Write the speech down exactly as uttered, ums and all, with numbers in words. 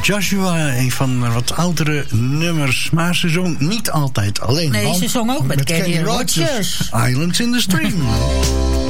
Joshua, een van de wat oudere nummers. Maar ze zong niet altijd alleen. Nee, ze zong ook met, met Kenny, Kenny Rogers. Rogers. Islands in the Stream.